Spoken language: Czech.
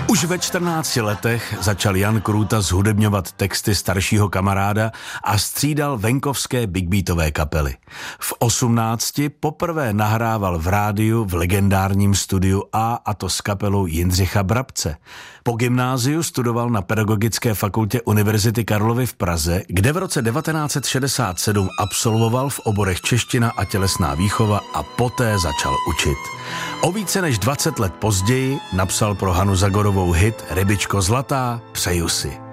Už ve 14 letech začal Jan Krůta zhudebňovat texty staršího kamaráda a střídal venkovské bigbeatové kapely. V 18 poprvé nahrával v rádiu v legendárním studiu A to s kapelou Jindřicha Brabce. Po gymnáziu studoval na Pedagogické fakultě Univerzity Karlovy v Praze, kde v roce 1967 absolvoval v oborech čeština a tělesná výchova a poté začal učit. O více než 20 let později napsal pro Hanu Zagorovou hit Rybičko zlatá, přeju si.